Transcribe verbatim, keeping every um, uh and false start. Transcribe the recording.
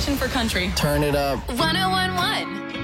station for country. Turn it up. one oh one point one.